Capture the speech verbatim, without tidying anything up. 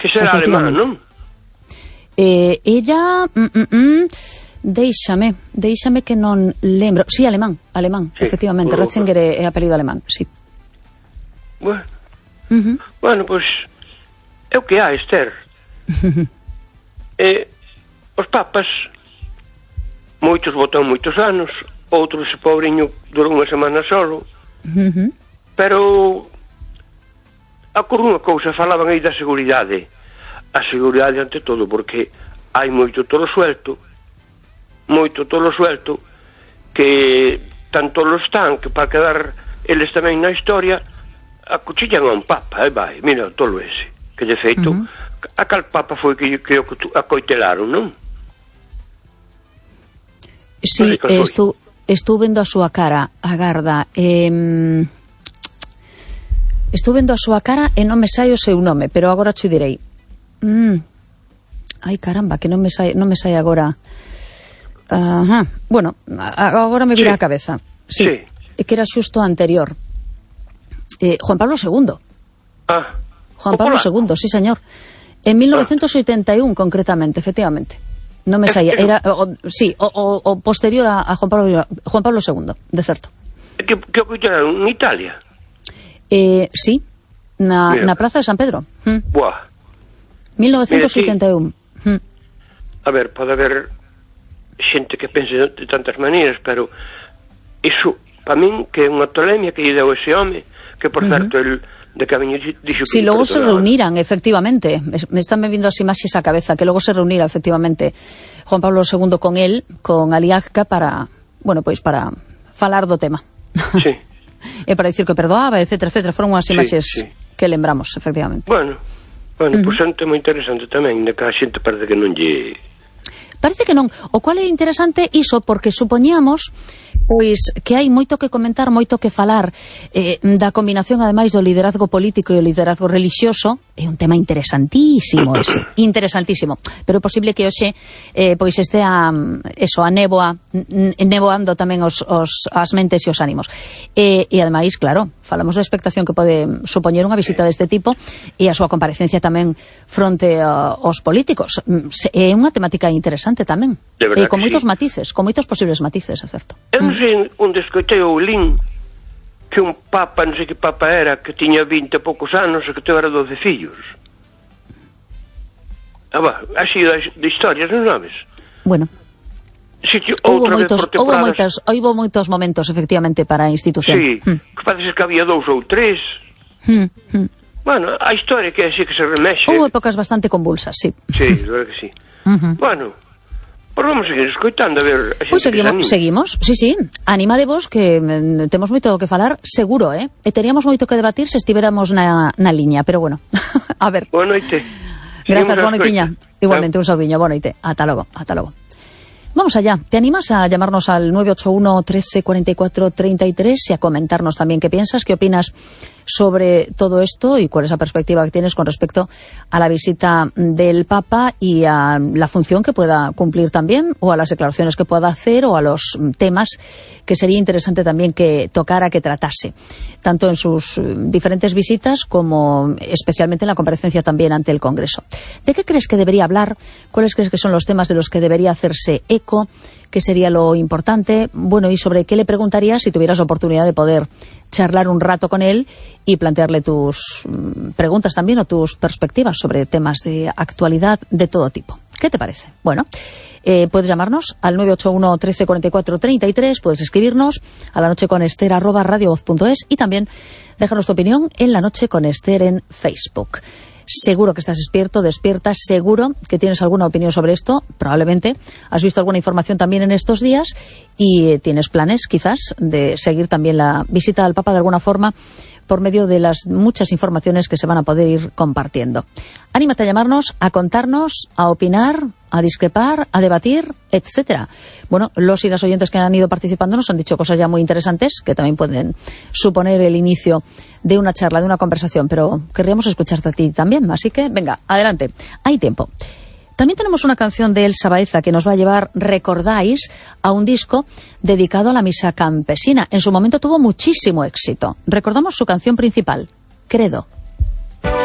Que será alemán, non? Eh, ella... Mm, mm, mm, Deixame, deixame que non lembro. Sí, alemán, alemán, sí, efectivamente. Uh, Ratzinger é, é apelido alemán, sí. Bueno, uh-huh. bueno, pois é o que há, Esther. E os papas, moitos botan moitos anos, outros, ese pobreño, durou unha semana solo. Uh-huh. Pero ocorre unha cousa, falaban aí da seguridade. A seguridade ante todo, porque hai moito tolo suelto, moito tolo suelto, que tanto lo están que para quedar eles tamén na historia acuchillan a un papa, e vai, mira o tolo ese, que de feito uh-huh. a cal papa foi que, que o acoitelaron, non? Si, sí, estou estou vendo a súa cara, agarda, eh, estou vendo a súa cara e non me sai o seu nome, pero agora te direi. Mm. Ai, caramba, que non me sai, non me sai agora. Ajá. Bueno, agora me vira sí. a cabeza. Sí, sí. Que era xusto anterior. Eh, Juan Pablo segundo. Ah. Juan Pablo segundo, sí, señor. En mil novecientos oitenta y uno, ah. concretamente, efectivamente. No me saía. Era, o, sí, o, o, o posterior a, a Juan Pablo Juan Pablo segundo, de certo. Que, que ocultaron en Italia? Eh, sí, na, na Praza de San Pedro. Mm. Buah. mil novecientos oitenta y uno. Mira, sí. mm. A ver, pode haber xente que pense de tantas maneiras, pero iso, para min, que é unha tolemia que lle deu ese home, que por uh-huh. certo, el de camiño dixo que... Si, logo se reuniran, efectivamente, me están vindo as imaxes a cabeza, que logo se reunira, efectivamente, Juan Pablo segundo con él, con Aliaga, para, bueno, pois, para falar do tema. Sí. E para dicir que perdoaba, etcétera, etcétera, foron unhas imaxes sí, sí. que lembramos, efectivamente. Bueno, bueno, uh-huh. pois é moi interesante tamén, de que a xente parece que non lle... Parece que non, o cual é interesante iso, porque supoñamos pois que hai moito que comentar, moito que falar eh, da combinación ademais do liderazgo político e o liderazgo religioso. É un tema interesantísimo ese, interesantísimo, pero é posible que hoxe eh, pois estea eso, a néboa neboando tamén os, os, as mentes e os ánimos e, e ademais, claro, falamos da expectación que pode supoñer unha visita deste tipo e a súa comparecencia tamén fronte aos políticos. É unha temática interesante tamén, e con moitos sí. matices, con moitos posibles matices, é certo. Eu non sei onde escoitei o lin que un papa, non sei que papa era, que tiña vinte e poucos anos e que tevera doce fillos. Ah, va, así de historias, non sabes? Bueno. Sí, que outra vez por temporadas... Houve moitos, houve moitos momentos, efectivamente, para a institución. Sí, hmm. que parece que había dous ou tres. Hmm, hmm. Bueno, a historia que é así que se remexe. Houve épocas bastante convulsas, sí. Sí, de verdade que sí. Uh-huh. Bueno... Pois vamos seguir escoitando a ver a Pois seguimos, seguimos, sí, sí. Animadevos que mm, temos moito que falar, seguro, eh? E teríamos moito que debatir se estivéramos na, na liña, pero bueno. A ver. Boa noite. Grazas, boa noitiña. Igualmente, un saudiño, boa noite. Ata logo, ata logo. Vamos allá. ¿Te animas a llamarnos al nueve ocho uno, trece, cuarenta y cuatro, treinta y tres y a comentarnos también qué piensas, qué opinas sobre todo esto y cuál es la perspectiva que tienes con respecto a la visita del Papa y a la función que pueda cumplir también, o a las declaraciones que pueda hacer, o a los temas que sería interesante también que tocara, que tratase, tanto en sus diferentes visitas como especialmente en la comparecencia también ante el Congreso? ¿De qué crees que debería hablar? ¿Cuáles crees que son los temas de los que debería hacerse eco? ¿Qué sería lo importante? Bueno, y sobre qué le preguntarías si tuvieras oportunidad de poder charlar un rato con él y plantearle tus preguntas también o tus perspectivas sobre temas de actualidad de todo tipo. ¿Qué te parece? Bueno, eh, puedes llamarnos al nueve ocho uno, trece, cuarenta y cuatro, treinta y tres, puedes escribirnos a la noche con Esther arroba radiovoz punto es y también déjanos tu opinión en La Noche con Esther en Facebook. Seguro que estás despierto, despierta, seguro que tienes alguna opinión sobre esto, probablemente has visto alguna información también en estos días y tienes planes quizás de seguir también la visita al Papa de alguna forma por medio de las muchas informaciones que se van a poder ir compartiendo. Anímate a llamarnos, a contarnos, a opinar, a discrepar, a debatir, etcétera. Bueno, los y las oyentes que han ido participando nos han dicho cosas ya muy interesantes que también pueden suponer el inicio de una charla, de una conversación, pero querríamos escucharte a ti también, así que venga, adelante, hay tiempo. También tenemos una canción de Elsa Baeza que nos va a llevar, recordáis, a un disco dedicado a la misa campesina. En su momento tuvo muchísimo éxito. Recordamos su canción principal, Credo.